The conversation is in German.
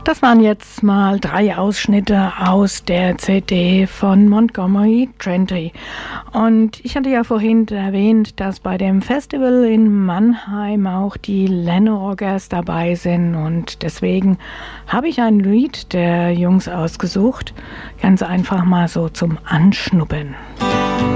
Das waren jetzt mal 3 Ausschnitte aus der CD von Montgomery Gentry. Und ich hatte ja vorhin erwähnt, dass bei dem Festival in Mannheim auch die Lennox dabei sind. Und deswegen habe ich ein Lied der Jungs ausgesucht. Ganz einfach mal so zum Anschnuppern.